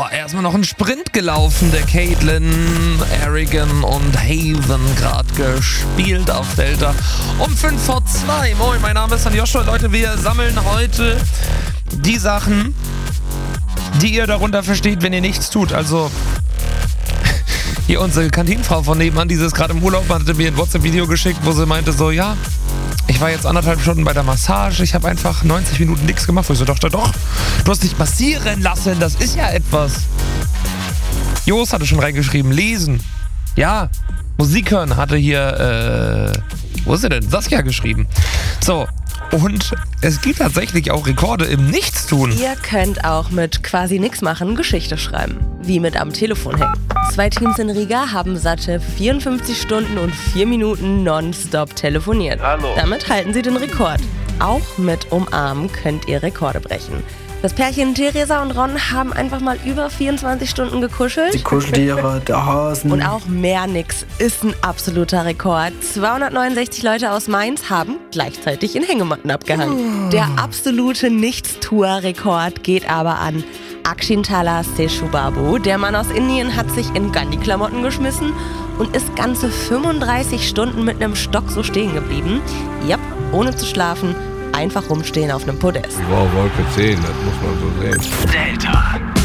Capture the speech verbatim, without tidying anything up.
Boah, erstmal noch ein Sprint gelaufen, der Caitlin, Arrigan und Haven gerade gespielt auf Delta. Um fünf vor zwei. Moin, mein Name ist San Joshua. Leute, wir sammeln heute die Sachen, die ihr darunter versteht, wenn ihr nichts tut. Also hier unsere Kantinenfrau von nebenan, die ist gerade im Urlaub, hatte mir ein WhatsApp-Video geschickt, wo sie meinte so, ja, ich war jetzt anderthalb Stunden bei der Massage, ich habe einfach neunzig Minuten nichts gemacht. Wo ich so dachte, doch, du hast dich massieren lassen, das ist ja etwas. Jos hatte schon reingeschrieben, lesen. Ja, Musik hören hatte hier, äh, wo ist sie denn? Saskia geschrieben. So, und es gibt tatsächlich auch Rekorde im Nichtstun. Ihr könnt auch mit quasi nichts machen Geschichte schreiben. Wie mit am Telefon hängen. Zwei Teams in Riga haben satte vierundfünfzig Stunden und vier Minuten nonstop telefoniert. Hallo. Damit halten sie den Rekord. Auch mit Umarmen könnt ihr Rekorde brechen. Das Pärchen Theresa und Ron haben einfach mal über vierundzwanzig Stunden gekuschelt. Die Kuscheltiere, der Hasen. Und auch mehr nix ist ein absoluter Rekord. zweihundertneunundsechzig Leute aus Mainz haben gleichzeitig in Hängematten abgehangen. Der absolute Nichtstuer-Rekord geht aber an Akshintala Seshubabu. Der Mann aus Indien hat sich in Gandhi-Klamotten geschmissen und ist ganze fünfunddreißig Stunden mit einem Stock so stehen geblieben. Jap, ohne zu schlafen, einfach rumstehen auf einem Podest. Wow, Wolke zehn, das muss man so sehen. Delta.